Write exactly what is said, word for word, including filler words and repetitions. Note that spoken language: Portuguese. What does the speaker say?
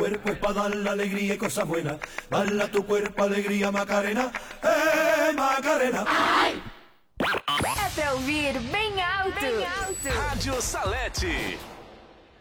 cuerpo es para dar la alegría y cosas buenas. Dale a tu cuerpo alegría, Macarena. ¡Eh, Macarena! É pra ouvir bem alto. Bem alto. Rádio Salete.